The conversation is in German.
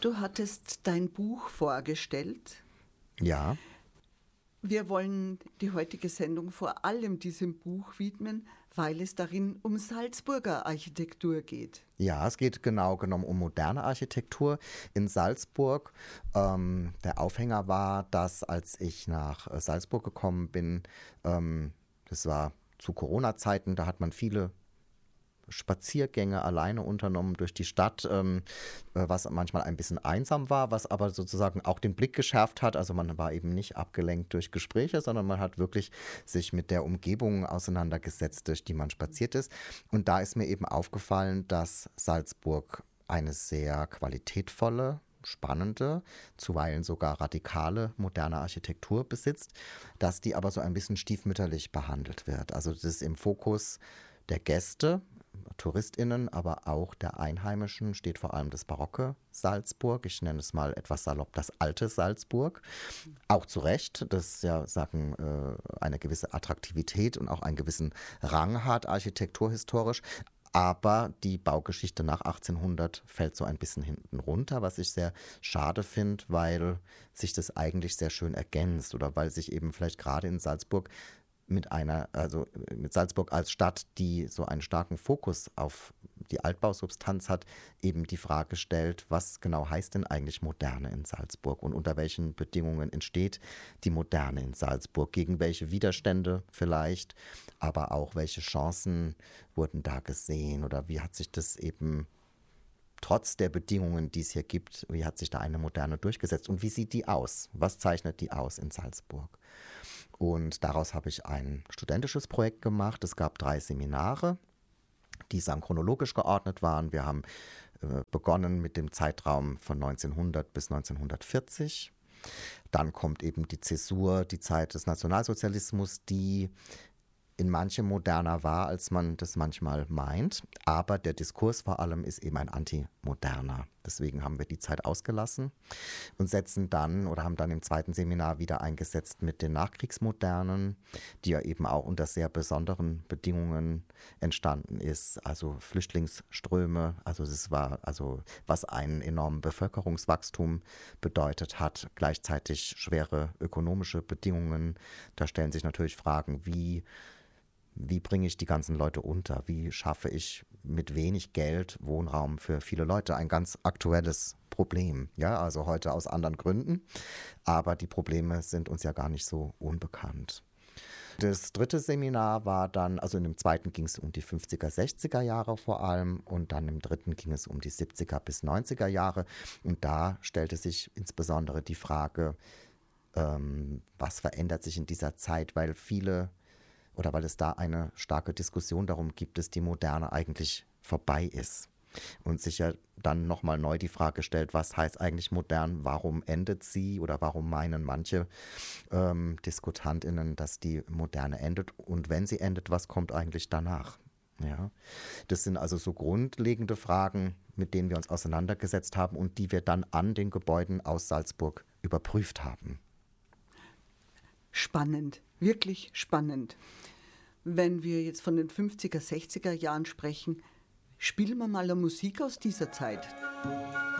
du hattest dein Buch vorgestellt. Ja. Wir wollen die heutige Sendung vor allem diesem Buch widmen, weil es darin um Salzburger Architektur geht. Ja, es geht genau genommen um moderne Architektur in Salzburg. Der Aufhänger war, dass als ich nach Salzburg gekommen bin, das war zu Corona-Zeiten, da hat man viele Spaziergänge alleine unternommen durch die Stadt, was manchmal ein bisschen einsam war, was aber sozusagen auch den Blick geschärft hat. Also man war eben nicht abgelenkt durch Gespräche, sondern man hat wirklich sich mit der Umgebung auseinandergesetzt, durch die man spaziert ist. Und da ist mir eben aufgefallen, dass Salzburg eine sehr qualitätvolle, spannende, zuweilen sogar radikale, moderne Architektur besitzt, dass die aber so ein bisschen stiefmütterlich behandelt wird. Also das ist im Fokus der Gäste, TouristInnen, aber auch der Einheimischen steht vor allem das barocke Salzburg. Ich nenne es mal etwas salopp das alte Salzburg. Auch zu Recht, das ja sagen eine gewisse Attraktivität und auch einen gewissen Rang hat, architekturhistorisch. Aber die Baugeschichte nach 1800 fällt so ein bisschen hinten runter, was ich sehr schade finde, weil sich das eigentlich sehr schön ergänzt oder weil sich eben vielleicht gerade in Salzburg mit Salzburg als Stadt, die so einen starken Fokus auf die Altbausubstanz hat, eben die Frage stellt, was genau heißt denn eigentlich Moderne in Salzburg und unter welchen Bedingungen entsteht die Moderne in Salzburg, gegen welche Widerstände vielleicht, aber auch welche Chancen wurden da gesehen oder wie hat sich das eben trotz der Bedingungen, die es hier gibt, wie hat sich da eine Moderne durchgesetzt und wie sieht die aus? Was zeichnet die aus in Salzburg? Und daraus habe ich ein studentisches Projekt gemacht. Es gab 3 Seminare, die chronologisch geordnet waren. Wir haben begonnen mit dem Zeitraum von 1900 bis 1940. Dann kommt eben die Zäsur, die Zeit des Nationalsozialismus, die in manchem moderner war, als man das manchmal meint. Aber der Diskurs vor allem ist eben ein antimoderner. Deswegen haben wir die Zeit ausgelassen und setzen dann oder haben dann im zweiten Seminar wieder eingesetzt mit den Nachkriegsmodernen, die ja eben auch unter sehr besonderen Bedingungen entstanden ist. Also Flüchtlingsströme, was einen enormen Bevölkerungswachstum bedeutet hat, gleichzeitig schwere ökonomische Bedingungen. Da stellen sich natürlich Fragen, wie bringe ich die ganzen Leute unter? Wie schaffe ich mit wenig Geld Wohnraum für viele Leute? Ein ganz aktuelles Problem. Ja, also heute aus anderen Gründen. Aber die Probleme sind uns ja gar nicht so unbekannt. Das dritte Seminar war dann, also in dem zweiten ging es um die 50er, 60er Jahre vor allem und dann im dritten ging es um die 70er bis 90er Jahre. Und da stellte sich insbesondere die Frage, was verändert sich in dieser Zeit, weil es da eine starke Diskussion darum gibt, dass die Moderne eigentlich vorbei ist. Und sich ja dann nochmal neu die Frage stellt, was heißt eigentlich modern, warum endet sie oder warum meinen manche DiskutantInnen, dass die Moderne endet und wenn sie endet, was kommt eigentlich danach? Ja, das sind also so grundlegende Fragen, mit denen wir uns auseinandergesetzt haben und die wir dann an den Gebäuden aus Salzburg überprüft haben. Spannend, wirklich spannend. Wenn wir jetzt von den 50er, 60er Jahren sprechen, spielen wir mal eine Musik aus dieser Zeit.